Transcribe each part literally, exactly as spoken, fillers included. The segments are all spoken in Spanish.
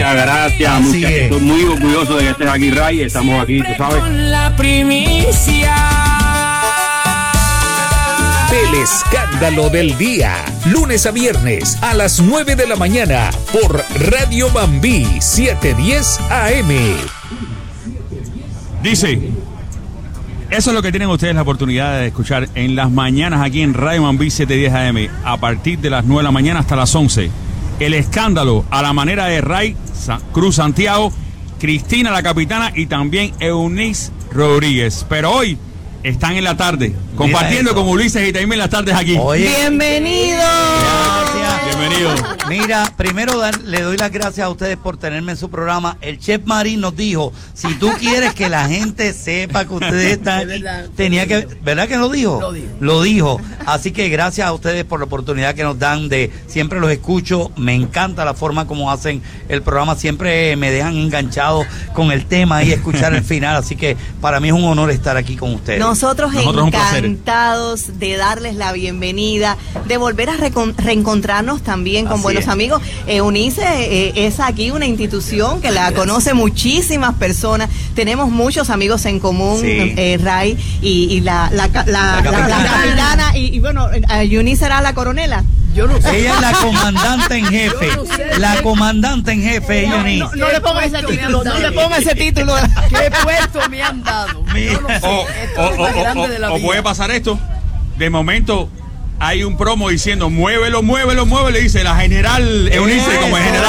Muchas gracias, muchas, estoy muy orgulloso de que estés aquí, Ray. Estamos aquí, tú sabes. Con la primicia. El escándalo del día, lunes a viernes a las nueve de la mañana por Radio Mambí setecientos diez A M. Dice, eso es lo que tienen ustedes la oportunidad de escuchar en las mañanas aquí en Radio Mambí setecientos diez A M a partir de las nueve de la mañana hasta las once. El escándalo a la manera de Ray Cruz Santiago, Cristina la capitana y también Eunice Rodríguez. Pero hoy están en la tarde, compartiendo con Ulises y también en las tardes aquí. Oye, ¡bienvenido! Gracias. Bienvenido. Mira, primero dar, le doy las gracias a ustedes por tenerme en su programa. El chef Marín nos dijo, si tú quieres que la gente sepa que ustedes están, tenía que, ¿verdad que lo dijo? Lo dijo. Lo dijo. Así que gracias a ustedes por la oportunidad que nos dan de, siempre los escucho, me encanta la forma como hacen el programa, siempre me dejan enganchado con el tema y escuchar el final, así que para mí es un honor estar aquí con ustedes. Nosotros, Nosotros encantados de darles la bienvenida, de volver a recon- reencontrarnos también con Así buenos es. amigos. Eunice eh, es aquí una institución que la conoce muchísimas personas. Tenemos muchos amigos en común, Sí. eh, Ray y, y la, la, la, la, La capitana. la capitana. Y, y bueno, eh, Eunice será la coronela. Yo no sé. Ella es la comandante en jefe, Yo no sé. la comandante en jefe, No, Eunice. no, no le ponga ese título, no le ponga ese título. ¿Qué puesto me han dado? Yo no sé. O, Esto o- es lo más o- grande o- de la o vida. puede pasar esto, de momento hay un promo diciendo muévelo, muévelo, muévelo, y dice la general Eunice como el general.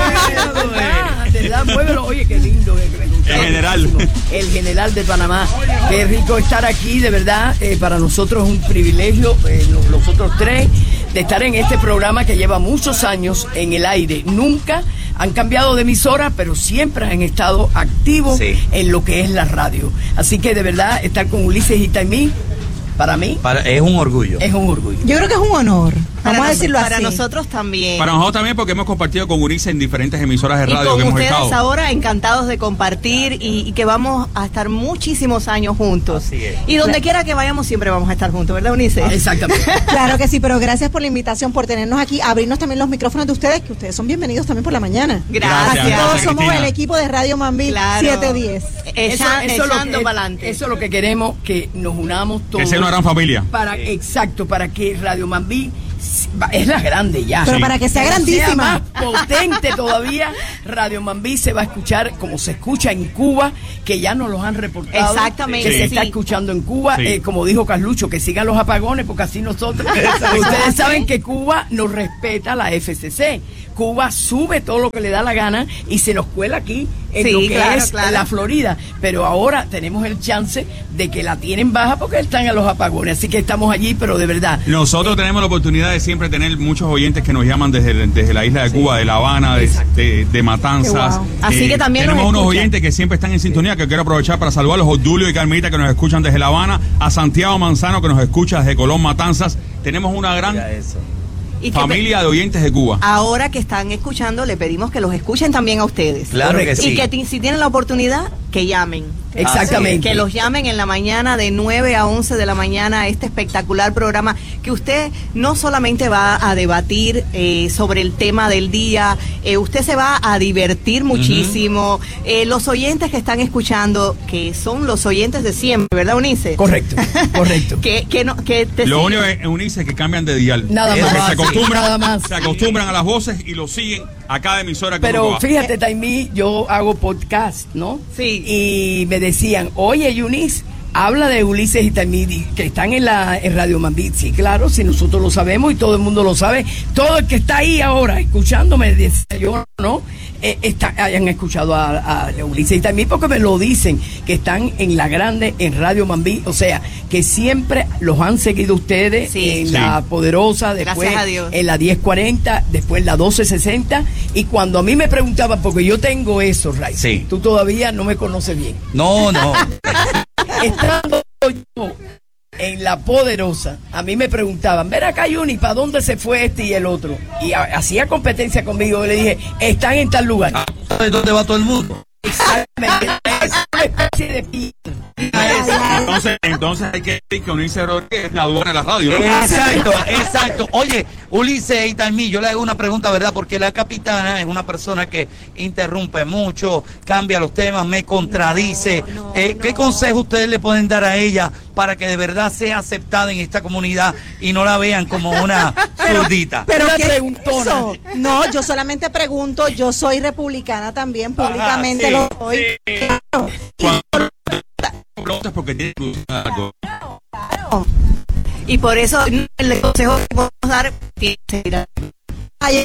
Ah, de verdad, muévelo. Oye, qué lindo. eh, me gustó El general. muchísimo. El general de Panamá. Qué rico estar aquí, de verdad. Eh, para nosotros es un privilegio, eh, los, los otros tres, de estar en este programa que lleva muchos años en el aire. Nunca han cambiado de emisora, pero siempre han estado activos Sí. en lo que es la radio. Así que de verdad, estar con Ulises y Taimí, para mí, Para- es un orgullo. es un orgullo. Yo creo que es un honor. Vamos Para a decirlo nos- así. Para nosotros también. Para nosotros también porque hemos compartido con Ulises en diferentes emisoras de Y radio con que hemos ustedes estado. ahora encantados de compartir y, y que vamos a estar muchísimos años juntos. Así es. Y donde quiera que vayamos siempre vamos a estar juntos, ¿verdad, Eunice? Exactamente. Claro que sí, pero gracias por la invitación, por tenernos aquí, abrirnos también los micrófonos de ustedes, que ustedes son bienvenidos también por la mañana. Gracias. Aquí todos gracias, somos Cristina. el equipo de Radio Mambí Claro. setecientos diez. Echa- es lo echando que- para adelante. Eso es lo que queremos, que nos unamos todos. Que sea una gran familia. Para, exacto, para que Radio Mambí es la grande ya. Pero Sí. para que sea Pero grandísima. más potente todavía, Radio Mambí se va a escuchar como se escucha en Cuba, que ya nos los han reportado. Exactamente, Que se sí. está escuchando en Cuba, Sí. eh, como dijo Carlucho, que sigan los apagones, porque así nosotros. Ustedes saben que Cuba nos respeta la F C C. Cuba sube todo lo que le da la gana y se nos cuela aquí en Sí, lo que claro, es claro. la Florida. Pero ahora tenemos el chance de que la tienen baja porque están a los apagones. Así que estamos allí, pero de verdad. Nosotros tenemos la oportunidad de siempre tener muchos oyentes que nos llaman desde, desde la isla de Cuba, de La Habana, de, de, de Matanzas. Qué guau. Así que también tenemos nos unos escuchan. oyentes que siempre están en sintonía, que quiero aprovechar para saludarlos, Odulio y Carmita, que nos escuchan desde La Habana, a Santiago Manzano, que nos escucha desde Colón, Matanzas. Tenemos una gran Mira eso. Y que familia de oyentes de Cuba. ahora que están escuchando, le pedimos que los escuchen también a ustedes. Claro que sí. Y que ti- si tienen la oportunidad, que llamen. Exactamente. Que los llamen en la mañana de nueve a once de la mañana a este espectacular programa que usted no solamente va a debatir eh, sobre el tema del día, eh, usted se va a divertir muchísimo. Eh, los oyentes que están escuchando, que son los oyentes de siempre, ¿verdad, Eunice? Correcto, correcto. que, que, no, que te Lo siguen. único es Eunice que cambian de dial. Nada Porque más. Se Sí, acostumbran, nada más. se acostumbran a las voces y lo siguen a cada emisora que uno Pero va. fíjate, Taimí, yo hago podcast, ¿no? Sí. Y me decían, oye, Eunice, habla de Ulises y Taimí, di- que están en la en Radio Mambí. Sí, claro, si nosotros lo sabemos y todo el mundo lo sabe. Todo el que está ahí ahora escuchándome, dice, yo no, eh, está, hayan escuchado a, a Ulises y Taimí porque me lo dicen, que están en la grande, en Radio Mambí. O sea, que siempre los han seguido ustedes Sí. en Sí. la Poderosa, después Gracias a Dios. en la diez cuarenta, después en la doce sesenta. Y cuando a mí me preguntaban, porque yo tengo eso, Ray, Sí. tú todavía no me conoces bien. No, no. Estando yo en la Poderosa, a mí me preguntaban, ven acá, Juni, ¿para dónde se fue este y el otro? Y a- hacía competencia conmigo. Yo le dije, están en tal lugar. ¿Sabes dónde va todo el mundo? Exactamente. Es una especie de Peter. Entonces, entonces hay que decir que Ulises Rodríguez es la aduana de la radio, ¿no? Exacto, exacto. Oye, Ulises y Taimí, yo le hago una pregunta, ¿verdad? Porque la capitana es una persona que interrumpe mucho, cambia los temas, me contradice. No, no, eh, ¿Qué no. consejo ustedes le pueden dar a ella para que de verdad sea aceptada en esta comunidad y no la vean como una zurdita? Pero Una ¿qué es preguntona. eso? No, yo solamente pregunto, yo soy republicana también, públicamente sí, lo soy. sí. Claro. Cuando preguntas porque tiene algo. Y por eso el consejo que podemos dar tiene que ser Ay,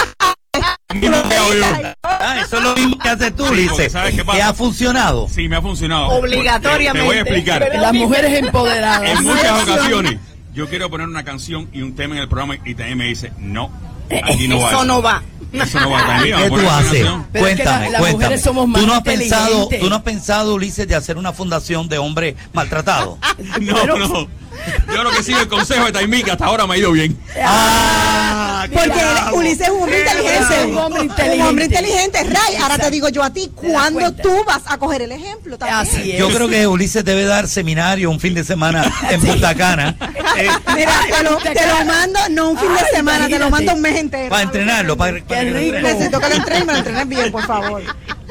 Ah, eso es lo mismo que haces tú, Sí, porque Ulises. ¿sabes qué pasa? Que ha funcionado. Sí, me ha funcionado. Obligatoriamente. Te voy a explicar. Las mujeres empoderadas. En muchas ocasiones yo quiero poner una canción y un tema en el programa y también me dice, no, aquí no va. Eso no va. Eso no va también. ¿Qué tú haces? Pero es que Cuéntame, la- las cuéntame. mujeres somos más ¿Tú no has pensado, inteligentes. tú no has pensado, Ulises, de hacer una fundación de hombres maltratados? No, no. Yo lo que sigo el consejo de Taimí, que hasta ahora me ha ido bien. Ah, qué Porque bravo. Ulises es un hombre Qué inteligente. bravo. Un hombre Un inteligente. hombre inteligente. Ray, ahora te digo yo a ti, ¿Te das ¿cuándo cuenta? tú vas a coger el ejemplo también? Así es. Yo creo que Ulises debe dar seminario un fin de semana en Punta Cana eh, Mira, te lo, te lo mando, no un fin de Ay, semana, te lo imagínate. mando un mes entero. para entrenarlo. Para, para que lo rico. entrene. Necesito que lo entrenes y me lo entrenes bien, por favor.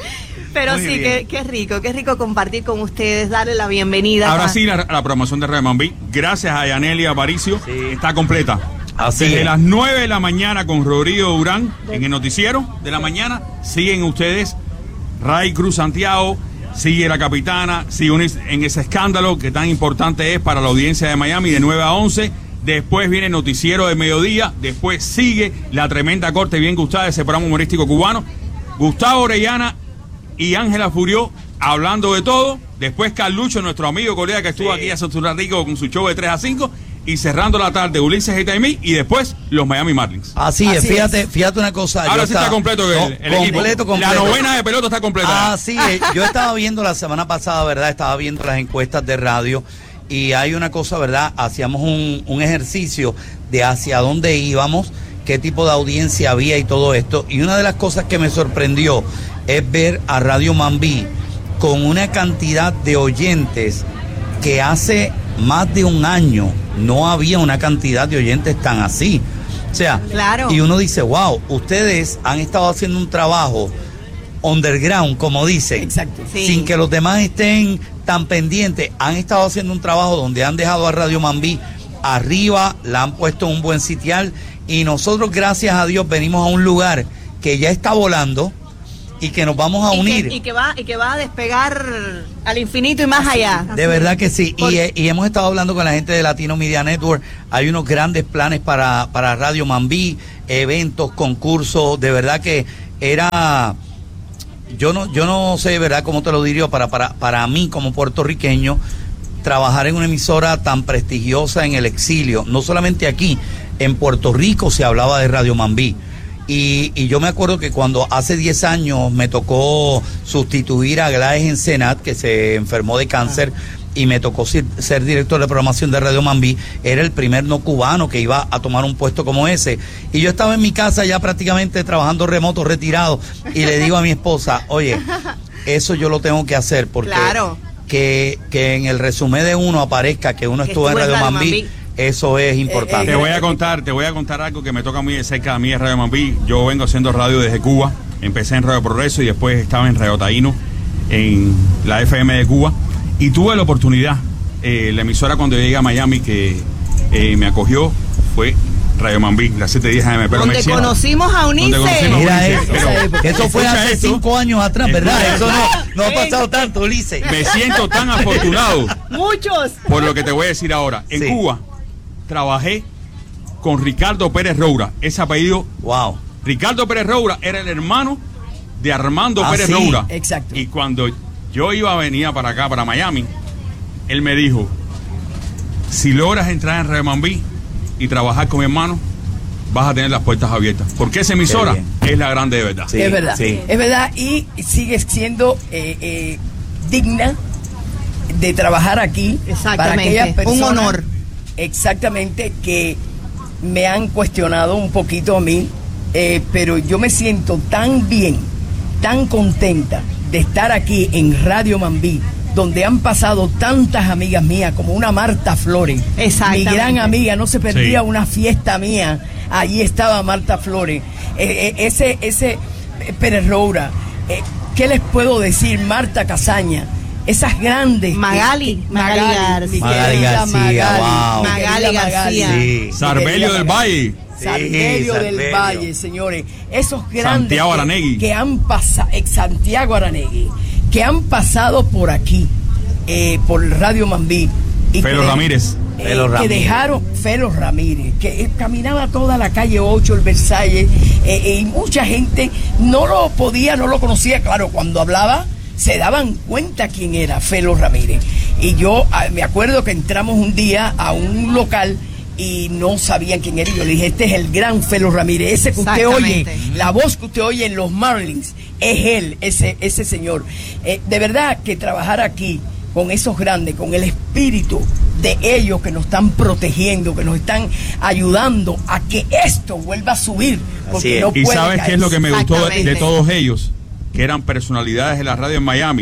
Pero Muy sí, bien. qué, qué rico, qué rico compartir con ustedes, darle la bienvenida. Ahora a- sí, la, la promoción de Radio Mambí, gracias a Yanelia Aparicio, Sí. está completa. Así Desde es. las nueve de la mañana con Rodrigo Durán en el noticiero de la mañana, siguen ustedes Ray Cruz Santiago, sigue la capitana, sigue un- en ese escándalo que tan importante es para la audiencia de Miami de nueve a once. Después viene el noticiero de mediodía, después sigue la tremenda corte bien gustada de ese programa humorístico cubano. Gustavo Orellana y Ángela Furió hablando de todo. Después Carlucho, nuestro amigo colega que estuvo Sí. aquí hace un ratico con su show de tres a cinco. Y cerrando la tarde, Ulises y Taimí. Y después los Miami Marlins. Así es, Así fíjate, es. fíjate una cosa. Ahora yo sí está estaba- completo el, No, el equipo. completo, completo. La novena de pelota está completa. Así es, yo estaba viendo la semana pasada, ¿verdad? Estaba viendo las encuestas de radio y hay una cosa, ¿verdad? Hacíamos un, un ejercicio de hacia dónde íbamos, qué tipo de audiencia había y todo esto. Y una de las cosas que me sorprendió es ver a Radio Mambí con una cantidad de oyentes que hace más de un año no había una cantidad de oyentes tan así. O sea, Claro. y uno dice, wow, ustedes han estado haciendo un trabajo underground, como dicen, Exacto. Sí. sin que los demás estén tan pendientes. Han estado haciendo un trabajo donde han dejado a Radio Mambí arriba, la han puesto en un buen sitial y nosotros, gracias a Dios, venimos a un lugar que ya está volando y que nos vamos a y unir. Que, y, que va, y que va a despegar al infinito y más allá. De verdad que sí. Por- Y, eh, y hemos estado hablando con la gente de Latino Media Network. Hay unos grandes planes para, para Radio Mambí, eventos, concursos. De verdad que era... Yo no, yo no sé, de verdad, cómo te lo diría, para, para, para mí como puertorriqueño, trabajar en una emisora tan prestigiosa en el exilio. No solamente aquí, en Puerto Rico se hablaba de Radio Mambí. Y, y yo me acuerdo que cuando hace diez años me tocó sustituir a Gladys Ensenat, que se enfermó de cáncer, y me tocó ser, ser director de programación de Radio Mambí, era el primer no cubano que iba a tomar un puesto como ese. Y yo estaba en mi casa ya prácticamente trabajando remoto, retirado, y le digo a mi esposa, oye, eso yo lo tengo que hacer, porque Claro. que, que en el resumen de uno aparezca que uno Que estuvo en estuvo en Radio Radio Mambí, Mambí. eso es importante. Te voy a contar, te voy a contar algo que me toca muy de cerca a mí en Radio Mambí. Yo vengo haciendo radio desde Cuba. Empecé en Radio Progreso y después estaba en Radio Taíno, en la F M de Cuba. Y tuve la oportunidad, eh, la emisora cuando llegué a Miami que eh, me acogió fue Radio Mambí, la siete diez A M. Pero donde me siento- conocimos a donde Unice. conocimos a Mira Ulises, eso, pero- eso fue escucha hace esto. cinco años atrás, ¿verdad? Escucha Eso no, esto. no ha pasado tanto, Ulises. Me siento tan afortunado Muchos. por lo que te voy a decir ahora. En Sí. Cuba trabajé con Ricardo Pérez Roura. Ese apellido, Wow. Ricardo Pérez Roura era el hermano de Armando Ah, Pérez sí, Roura. exacto. Y cuando yo iba a venir para acá, para Miami, él me dijo, si logras entrar en Radio Mambí y trabajar con mi hermano, vas a tener las puertas abiertas. Porque esa emisora bien. es la grande de verdad. Sí, es verdad, sí. es verdad, y sigue siendo eh, eh, digna de trabajar aquí. Exactamente, para aquellas un personas, honor. Exactamente, que me han cuestionado un poquito a mí, eh, pero yo me siento tan bien, tan contenta de estar aquí en Radio Mambí, donde han pasado tantas amigas mías, como una Marta Flores, mi gran amiga, no se perdía sí. una fiesta mía, allí estaba Marta Flores, eh, eh, ese, ese Pérez Roura, eh, ¿qué les puedo decir? Marta Casaña, esas grandes. Magali, Magali, Magali García. Magali García, Magali, wow. Magali García. Sí. Sarbelio del Valle. Sarbelio sí, del Sarbelio. Valle, señores. Esos grandes Santiago Aranegui. que, que han pasado, Santiago Aranegui, que han pasado por aquí, eh, por Radio Mambí. Y Felo que, Ramírez. Eh, Felo que Ramírez. dejaron, Felo Ramírez, que eh, caminaba toda la calle ocho, el Versalles, eh, eh, y mucha gente no lo podía, no lo conocía. Claro, cuando hablaba, se daban cuenta quién era Felo Ramírez. Y yo ah, me acuerdo que entramos un día a un local y no sabían quién era. Yo le dije, este es el gran Felo Ramírez, ese que usted oye, la voz que usted oye en los Marlins, es él, ese, ese señor. Eh, de verdad que trabajar aquí con esos grandes, con el espíritu de ellos que nos están protegiendo, que nos están ayudando a que esto vuelva a subir. Porque no y puede ¿sabes caer. qué es lo que me gustó de, de todos ellos? Que eran personalidades de la radio en Miami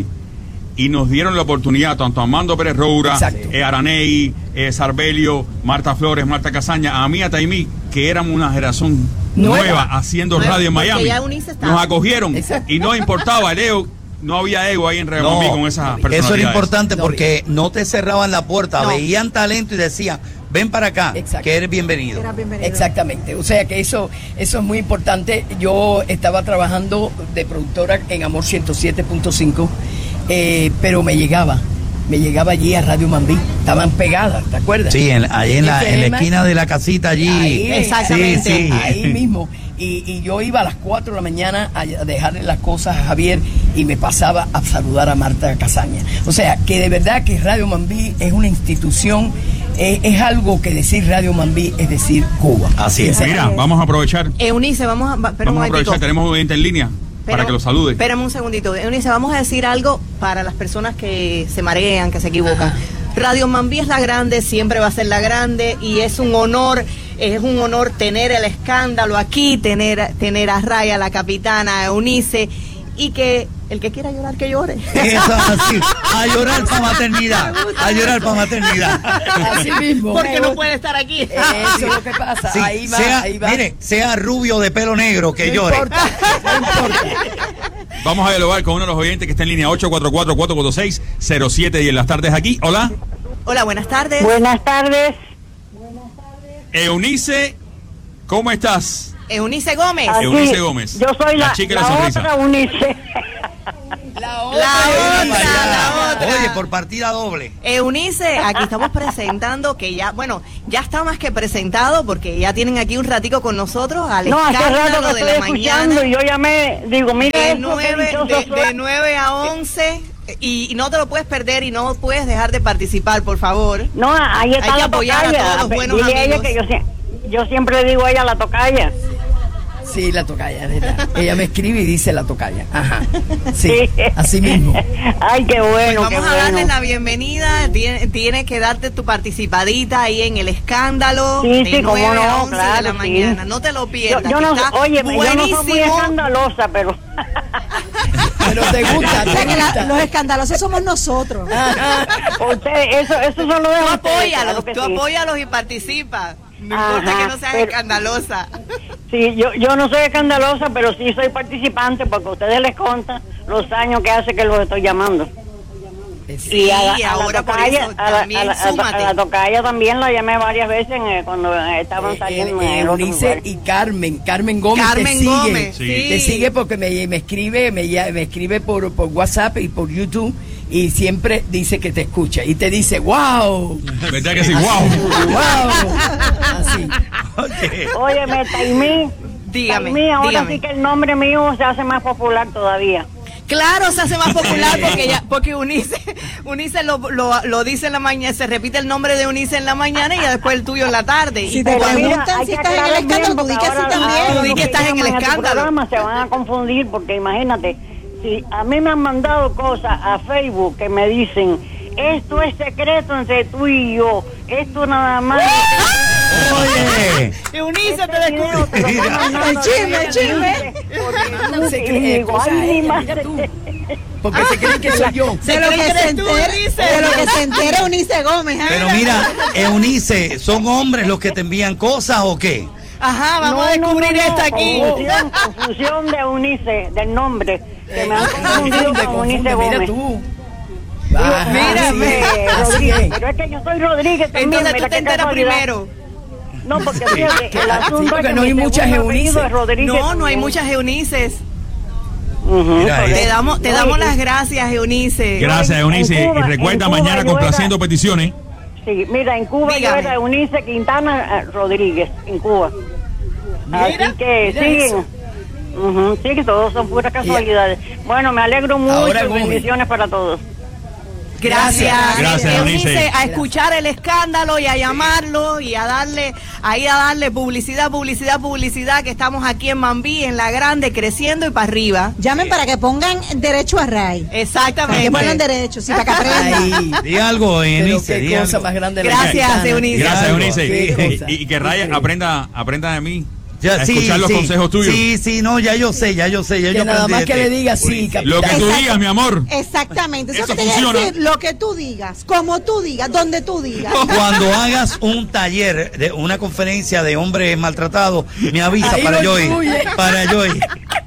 y nos dieron la oportunidad, tanto a Armando Pérez Roura, eh, Aranegui, eh, Sarbelio, Marta Flores, Marta Casaña, a mí, a Taimí, que éramos una generación nueva, nueva haciendo nueva, radio en Miami. Nos acogieron. Exacto. Y no importaba el ego, no había ego ahí en Radio Mambí con esas personalidades. Eso era importante porque no, no te cerraban la puerta, no. veían talento y decían, ven para acá, Exacto. que eres bienvenido. bienvenido. Exactamente, o sea que eso eso es muy importante. Yo estaba trabajando de productora en Amor ciento siete punto cinco, eh, pero me llegaba, me llegaba allí a Radio Mambí, estaban pegadas, ¿te acuerdas? Sí, en, ahí en la, en la esquina de la casita allí. Ahí, exactamente, sí, sí. ahí mismo. Y, y yo iba a las cuatro de la mañana a dejarle las cosas a Javier y me pasaba a saludar a Marta Casaña. O sea, que de verdad que Radio Mambí es una institución, eh, es algo que decir Radio Mambí es decir Cuba. Así es. Mira, vamos a aprovechar. Eunice, vamos a, vamos a aprovechar, tenemos un oyente en línea pero, para que lo salude. Espérame un segundito. Eunice, vamos a decir algo para las personas que se marean, que se equivocan. Radio Mambí es la grande, siempre va a ser la grande y es un honor, es un honor tener el escándalo aquí, tener, tener a Raya, la capitana, a Eunice, y que el que quiera llorar, que llore. Eso así, a llorar para maternidad, a llorar para maternidad. Así mismo. Porque no puede estar aquí. Eso es lo que pasa. Sí, ahí va, sea, ahí va. Mire, sea rubio de pelo negro, que no llore. Importa, no importa. Vamos a dialogar con uno de los oyentes que está en línea ocho cuatro cuatro, cuatro cuatro seis, cero siete diez. Las tardes aquí. Hola. Hola, buenas tardes. Buenas tardes. Eunice, ¿cómo estás? Eunice Gómez. Así, Eunice Gómez. Yo soy la, la chica de la la sonrisa. otra Eunice. La otra, la otra, la otra. Oye, por partida doble. Eunice, aquí estamos presentando que ya, bueno, ya está más que presentado porque ya tienen aquí un ratico con nosotros al No, hace rato que de estoy la escuchando mañana. y yo llamé, digo, mira De esto, nueve, qué dichoso de, de soy. nueve a once y, y no te lo puedes perder y no puedes dejar de participar, por favor. No, ahí está Hay que la apoyar a tocaya. todos los buenos Dile a ella amigos. que yo, sie- yo siempre le digo a ella la tocaya. Sí, la tocaya, ¿verdad? Ella me escribe y dice la tocaya. Ajá. Sí, Sí. así mismo. Ay, qué bueno, Pues qué vamos a bueno. darle la bienvenida. Tienes tiene que darte tu participadita ahí en el escándalo. Sí, de sí, cómo nueve a no, once claro, de la sí. mañana. No te lo Yo, pierdas. yo no, que está oye, yo no soy muy buenísimo. escandalosa, pero... Pero te gusta, te La- gusta. los escandalosos somos nosotros. Ustedes, eso, eso son lo de Tú ustedes, apóyalos, claro que tú sí. apóyalos y participa. No Ajá, importa que no seas pero- escandalosa. Sí, yo, yo no soy escandalosa, pero sí soy participante porque a ustedes les contan los años que hace que los estoy llamando. Sí, Y a la, a la ahora por tocaya, eso a la, también a la- a la- súmate. a la tocaya también la llamé varias veces eh, cuando eh, estaban saliendo en el otro Eunice lugar. y Carmen, Carmen Gómez Carmen te sigue, Gómez, Sí. te sigue porque me, me escribe, me, ya- me escribe por, por WhatsApp y por YouTube y siempre dice que te escucha y te dice wow, ¿Verdad que sí? ¡Wow! wow, así. Oye, Óyeme, Taimí, Dígame, Taimí, ahora dígame. sí que el nombre mío se hace más popular todavía. Claro, se hace más popular porque ya, porque Unice, Unice lo, lo, lo dice en la mañana, se repite el nombre de Unice en la mañana y ya después el tuyo en la tarde. Si Y te Pero mira, preguntan hay si que estás en el aclarar bien, escándalo, tú porque di que sí ahora- también. ahora Di los que estás en el llaman a tu escándalo. programa se van a confundir porque imagínate, si a mí me han mandado cosas a Facebook que me dicen, esto es secreto entre tú y yo, esto nada más... oye. Eunice te Este video descubrió. te lo estoy mandando El chisme, el a chisme. Eunice. mandan se creen cosas a ella, mira tú. Porque se creen que soy yo. De lo que se entere, de lo que se entere Eunice Gómez. ¿eh? Pero mira, Eunice, ¿son hombres los que te envían cosas o qué? Ajá, vamos No, a descubrir no, no, esto aquí. Confusión, confusión de Eunice, del nombre. Que me han confundido Confunde, con Eunice confunde, mira Gómez. tú. Digo, Ajá, mira, así me- es, así Rodríguez, es. pero es que yo soy Rodríguez también. Entonces mira tú te qué enteras casualidad. primero. No, porque fíjate, el asunto Sí, es porque que no mi hay muchas segundo apellido Eunice. es Rodríguez No, no hay también. muchas Eunices. Ujú, Mira, correcto. Te damos, te No, damos y- las gracias, Eunice. Gracias, en Eunice. Cuba- Y recuerda en Cuba mañana yo complaciendo era- peticiones. Sí, mira, en Cuba Dígame. yo era Eunice Quintana eh, Rodríguez, en Cuba. Mira, Así que mira siguen. eso. Ujú, sí, que todos son puras casualidades. Bueno, me alegro mucho. Ahora Gómez. Bendiciones para todos. Gracias, Gracias, Eunice, Eunice. a escuchar el escándalo y a llamarlo y a darle, ahí a darle publicidad, publicidad, publicidad, que estamos aquí en Mambí, en La Grande, creciendo y para arriba. Llamen para que pongan derecho a Ray. Para que Exactamente. pongan derecho, sí, para que aprendan. Ahí. Di algo, Pero Eunice, qué di cosa algo. más grande la Gracias, Quintana. Eunice. Gracias, Qué Eunice. cosa. Y, y que Raya aprenda, aprenda de mí. Ya, a sí, escuchar los sí. consejos tuyos. Sí, sí, no, ya yo sé, ya yo sé, ya Que yo nada aprendí más de que ti. le diga sí, capitán. Lo que tú Exacto. digas, mi amor. Exactamente. Eso, Eso te quiere funciona. decir lo que tú digas, como tú digas, donde tú digas. Cuando hagas un taller, de una conferencia de hombres maltratados, me avisa Ahí para lo yo ir. incluye. Para yo ir.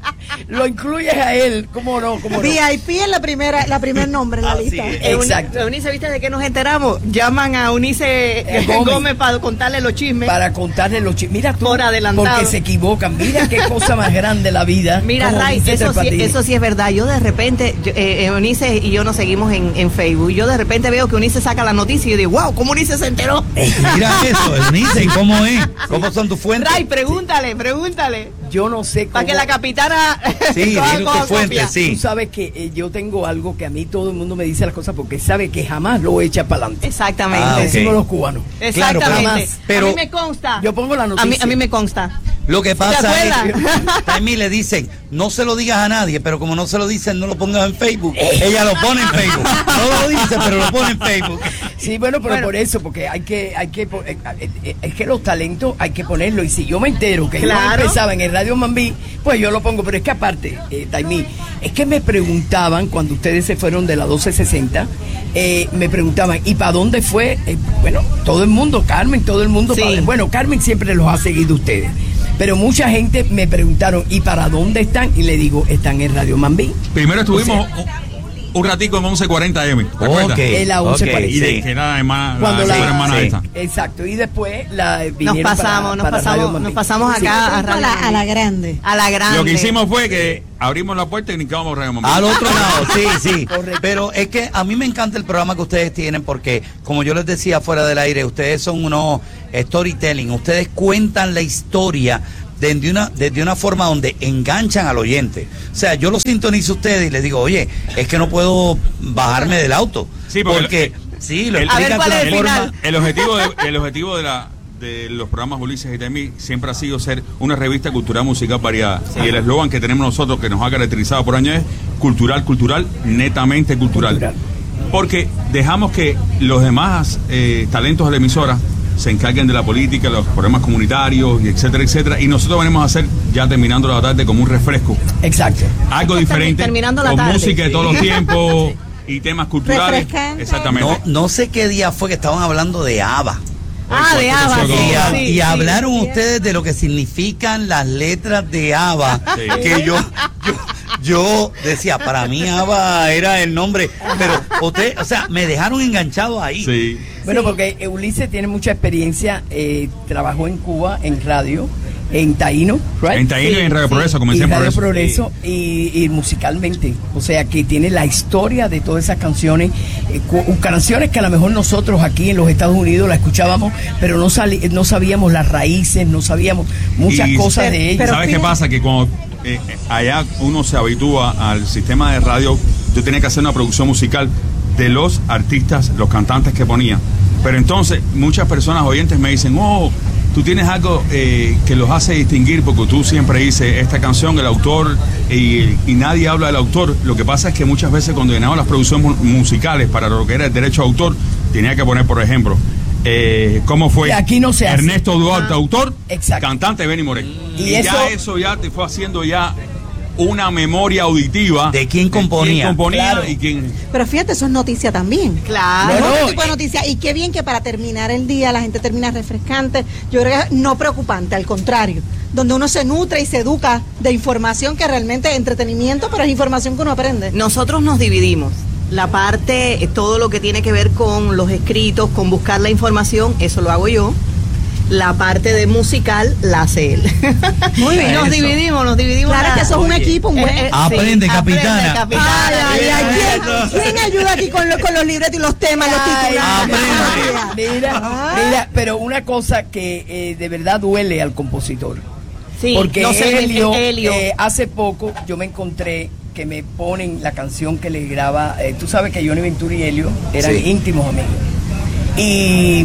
Lo incluyes a él, ¿cómo no? ¿Cómo no? V I P es la primera, la primer nombre en la Así lista. es. Euni- Exacto. Eunice, ¿viste de qué nos enteramos? Llaman a Eunice Eh, Gómez, Gómez para contarle los chismes. Para contarle los chismes. Mira tú, Por adelantado. porque se equivocan. Mira qué cosa más grande la vida. Mira, como Ray, dice eso Tres sí, Patines. eso sí es verdad. Yo de repente, yo, eh, Eunice y yo nos seguimos en, en Facebook. Yo de repente veo que Eunice saca la noticia y yo digo, wow, ¿cómo Eunice se enteró? Mira eso, Eunice, ¿cómo es? ¿Cómo son tus fuentes? Ray, pregúntale, pregúntale. Yo no sé cómo. Para que la capitana Sí, coja- dile coja tu fuente, copia. sí. Tú sabes que eh, yo tengo algo que a mí todo el mundo me dice las cosas porque sabe que jamás lo echa para adelante. Exactamente. Ah, ok. Decimos los cubanos. Claro, Exactamente. jamás. Pero- a mí me consta. Yo pongo la a mí, noticia. a mí me consta. Lo que pasa es acuerdas? que a mí le dicen, no se lo digas a nadie, pero como no se lo dicen, no lo pongas en Facebook. Ella lo pone en Facebook. No lo dice, pero lo pone en Facebook. Sí, bueno, pero Bueno. por eso, porque hay que, hay que, po- eh, eh, eh, es que los talentos hay que ponerlo. Y si yo me entero que yo Claro. empezaba en el Radio Mambí, pues yo lo pongo. Pero es que aparte, eh, Taimí, es que me preguntaban cuando ustedes se fueron de la doce sesenta, eh, me preguntaban, ¿y para dónde fue? Eh, bueno, todo el mundo, Carmen, todo el mundo. Sí. pa- bueno, Carmen siempre los ha seguido ustedes. Pero mucha gente me preguntaron, ¿y para dónde están? Y le digo, están en Radio Mambí. Primero estuvimos O sea, un, un ratico en once cuarenta M. ¿Te acuerdas? Ok, En la once ok, cuarenta. Y de sí. que era la hermana, Cuando la, la, super hermana sí. esta. Exacto, y después la Nos vinieron pasamos, para- nos para Radio pasamos, Mambí. nos pasamos Sí. acá a A Radio la, a la Mambí. grande. A la grande. Lo que hicimos fue que abrimos la puerta y nos quedamos Radio Mambí. Al otro lado, sí, sí. Correcto. Pero es que a mí me encanta el programa que ustedes tienen porque, como yo les decía fuera del aire, ustedes son unos storytelling, ustedes cuentan la historia desde una, desde una forma donde enganchan al oyente. O sea, yo lo sintonizo a ustedes y les digo, oye, es que no puedo bajarme del auto. Sí, porque porque, sí, lo el- A ver, explican ¿cuál de es una el forma. final? El objetivo de, el objetivo de la de los programas Ulises y Taimí siempre ha sido ser una revista cultural musical variada. Y el eslogan que tenemos nosotros, que nos ha caracterizado por años, es cultural, cultural, netamente cultural. Cultural. Porque dejamos que los demás eh, talentos de la emisora se encarguen de la política, los problemas comunitarios, y etcétera, etcétera. Y nosotros venimos a hacer, ya terminando la tarde, como un refresco. Exacto. Algo Termi- diferente, terminando la con tarde. música de todos los tiempos y temas culturales. Refrescante. Exactamente. No, no sé qué día fue que estaban hablando de ABBA. Ah, de ABBA, sí, Y, a- sí, y sí. hablaron ustedes de lo que significan las letras de ABBA, Sí. que yo, yo yo decía, para mí ABBA era el nombre, pero usted, o sea, me dejaron enganchado ahí. Sí. Bueno, porque eh, Ulises tiene mucha experiencia, eh, trabajó en Cuba en radio, en Taíno, right? En Taíno y en Radio Progreso, comencé y en Radio Progreso. Progreso y, y musicalmente, o sea que tiene la historia de todas esas canciones, eh, cu- canciones que a lo mejor nosotros aquí en los Estados Unidos la escuchábamos, pero no sali- no sabíamos las raíces, no sabíamos muchas Y- cosas de ellas. ¿Sabes qué pasa? Que cuando eh, allá uno se habitúa al sistema de radio, yo tenía que hacer una producción musical de los artistas, los cantantes que ponía. Pero entonces muchas personas oyentes me dicen, oh, tú tienes algo eh, que los hace distinguir porque tú siempre dices esta canción, el autor, y, y nadie habla del autor. Lo que pasa es que muchas veces cuando llenaba las producciones mu- musicales para lo que era el derecho de autor, tenía que poner, por ejemplo, eh, cómo fue Y aquí no se hace. Ernesto Duarte, autor, Exacto. cantante Benny Moré. Y Y, eso- ya eso ya te fue haciendo ya una memoria auditiva de quién componía, quién componía claro. y quién. Pero fíjate, eso es noticia también. Claro. Es No, otro no, tipo de noticia. Y qué bien que para terminar el día la gente termina refrescante. Yo creo que no preocupante, al contrario. Donde uno se nutre y se educa de información que realmente es entretenimiento, pero es información que uno aprende. Nosotros nos dividimos. La parte, eh, todo lo que tiene que ver con los escritos, con buscar la información, eso lo hago yo. La parte de musical la hace él. Muy bien. Nos Eso. dividimos, nos dividimos. Claro la- que eso es un Oye, equipo, un buen... Eh, eh, Aprende, sí, capitana. aprende, capitana. Ay, ay, ay, Eso. ¿quién, quién ayuda aquí con, lo- con los libretos y los temas, los Ay, titulares? aprende. Mira, Ah. mira, pero una cosa que eh, de verdad duele al compositor. Sí, Porque no sé, Helio, Helio. eh, hace poco yo me encontré que me ponen la canción que le graba. Eh, tú sabes que Johnny Ventura y Helio eran Sí. íntimos amigos. Y,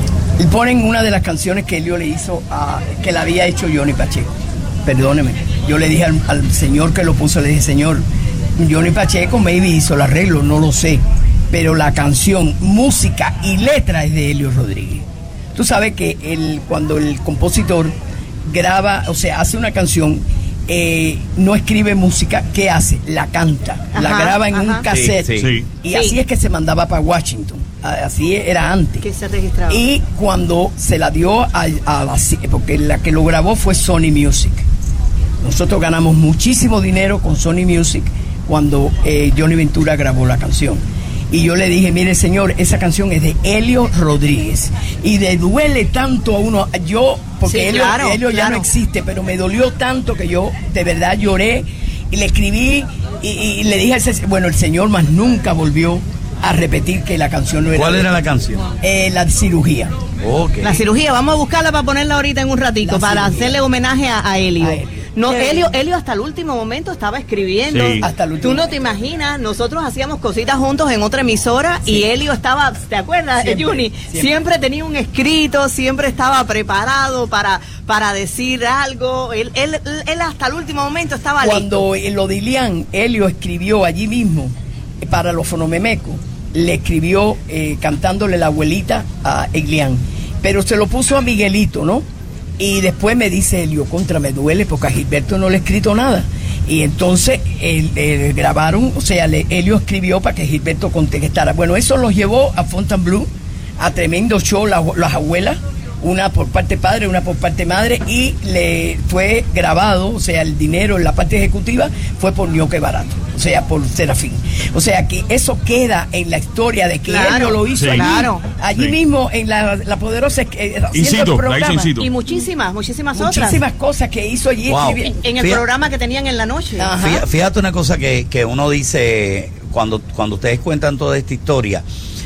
y ponen una de las canciones que Helio le hizo, a, que la había hecho Johnny Pacheco. Perdóneme. Yo le dije al, al señor que lo puso, le dije, señor, Johnny Pacheco maybe hizo el arreglo, no lo sé. Pero la canción, música y letra es de Helio Rodríguez. Tú sabes que el, cuando el compositor graba, o sea, hace una canción, eh, no escribe música, ¿qué hace? La canta, la Ajá, graba en ajá. un cassette. Sí, sí. Y Sí. así es que se mandaba para Washington. A- Así era antes. Que se registraba. Y cuando se la dio a, a la, porque la que lo grabó fue Sony Music. Nosotros ganamos muchísimo dinero con Sony Music cuando eh, Johnny Ventura grabó la canción. Y yo le dije, mire señor, esa canción es de Helio Rodríguez. Y le duele tanto a uno, yo, porque Sí, Helio, claro, Helio ya claro. no existe, pero me dolió tanto que yo de verdad lloré y le escribí y, y le dije, a ese, bueno, el señor más nunca volvió a repetir que la canción no era... ¿Cuál de- era la canción? Eh, la cirugía. Okay. La cirugía, vamos a buscarla para ponerla ahorita en un ratito, La para cirugía. hacerle homenaje a, a Helio. A Helio. No, Qué Helio, bien. Helio hasta el último momento estaba escribiendo. Sí. Hasta el último Tú no te momento. imaginas, nosotros hacíamos cositas juntos en otra emisora y Helio estaba, ¿te acuerdas, Siempre, Juni? siempre. Siempre tenía un escrito, siempre estaba preparado para, para decir algo. Él, él, él hasta el último momento estaba listo. Cuando el Odilian, Helio escribió allí mismo eh, para los fonomemecos, le escribió eh, cantándole la abuelita a Eglián, pero se lo puso a Miguelito, ¿no? Y después me dice Helio, contra, me duele porque a Gilberto no le he escrito nada. Y entonces él, él grabaron, o sea, le, Helio escribió para que Gilberto contestara. Bueno, eso los llevó a Fontainebleau, a tremendo show, la- las abuelas, una por parte padre, una por parte madre, y le fue grabado, o sea, el dinero en la parte ejecutiva fue por Ñoque Barato, o sea, por Serafín. O sea, que eso queda en la historia de que Claro, Helio lo hizo sí. allí, Claro. allí Sí. mismo en la, la poderosa, eh, haciendo In situ, el la hizo programa. in situ. Y muchísimas, muchísimas otras. Muchísimas cosas que hizo allí. Wow. escribi- En el Fíjate- programa que tenían en la noche. Ajá. Fí- Fíjate una cosa que, que uno dice cuando, cuando ustedes cuentan toda esta historia,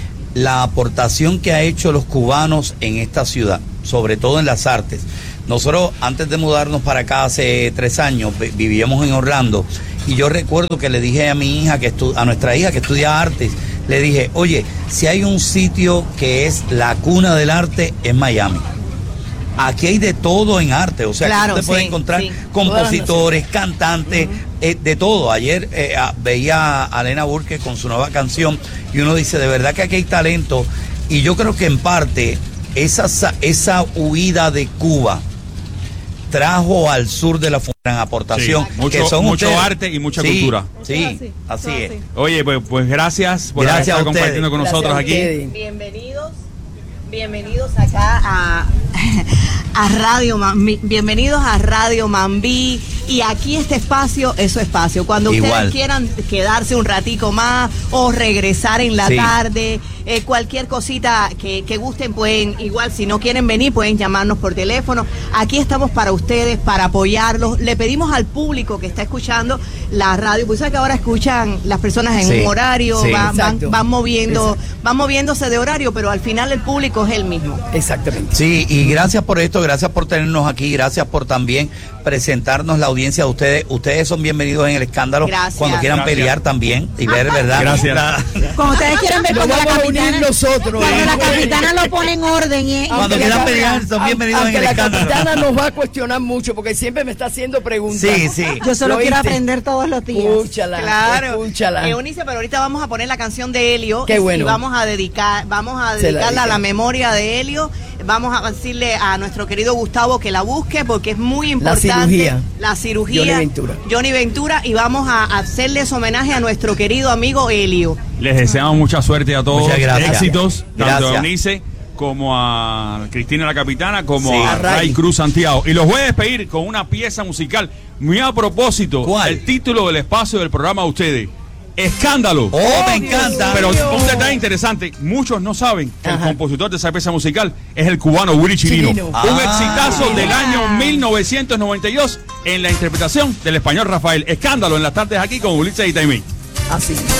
la aportación que ha hecho los cubanos en esta ciudad, sobre todo en las artes. Nosotros, antes de mudarnos para acá hace tres años, vi- vivíamos en Orlando, y yo recuerdo que le dije a mi hija, que estu- a nuestra hija que estudia artes, le dije, oye, si hay un sitio que es la cuna del arte, es Miami. Aquí hay de todo en arte, o sea, Claro, que usted puede sí, encontrar sí. compositores, cantantes, eh, de todo. Ayer eh, a- veía a Elena Burke con su nueva canción y uno dice, de verdad que aquí hay talento, y yo creo que en parte esa, sa- esa huida de Cuba trajo al sur de la gran aportación, Sí, mucho- que son mucho ustedes. arte y mucha Sí, cultura. Sí, así es. Oye, pues, pues gracias por Gracias estar a ustedes. compartiendo con Gracias nosotros a aquí. ustedes. Bienvenidos, bienvenidos acá a, a Radio Mambí, bienvenidos a Radio Mambí, y aquí este espacio es su espacio. Cuando Igual. ustedes quieran quedarse un ratico más o regresar en la Sí. tarde, eh, cualquier cosita que, que gusten, pueden, igual si no quieren venir, pueden llamarnos por teléfono. Aquí estamos para ustedes, para apoyarlos. Le pedimos al público que está escuchando la radio, pues sabe que ahora escuchan las personas en Sí, un horario, sí. va- van, Exacto. van moviendo, Exacto. van moviéndose de horario, pero al final el público es el mismo. Exactamente. Sí, y gracias por esto, gracias por tenernos aquí, gracias por también presentarnos la audiencia de ustedes. Ustedes son bienvenidos en el escándalo Gracias. cuando quieran Gracias. pelear también y ver, ¿verdad? Gracias. La- Cuando ustedes quieren ver Nos cuando la vamos a unir capitana, nosotros. cuando ¿eh? la capitana lo pone en orden. ¿eh? Cuando Aunque quieran la- pelear, son bienvenidos en Aunque el la escándalo. capitana nos va a cuestionar mucho porque siempre me está haciendo preguntas. Sí, sí. Yo solo ¿Lo quiero oíste? aprender todos los días. Escúchala, Claro. escúchala. Eunice, pero ahorita vamos a poner la canción de Helio. Qué y bueno. vamos a dedicar, vamos a Se la dedicarla a la dedican. memoria de Helio. vamos a decirle a nuestro querido Gustavo que la busque porque es muy importante. La cirugía. La cirugía. Johnny Ventura. Johnny Ventura, y vamos a hacerles homenaje a nuestro querido amigo Helio. Les deseamos mucha suerte a todos. Muchas gracias. Éxitos, tanto Gracias. a Eunice como a Cristina la Capitana, como Sí. a A Ray. Ray Cruz Santiago. Y los voy a despedir con una pieza musical muy a propósito. ¿Cuál? El título del espacio del programa de ustedes. Escándalo. Oh, me encanta. Pero un detalle interesante, muchos no saben que el Ajá. compositor de esa pieza musical es el cubano Willy Chirino. Chirino. Un Ah. exitazo del año mil novecientos noventa y dos en la interpretación del español Rafael. Escándalo en las tardes aquí con Ulises y Taimí. Así.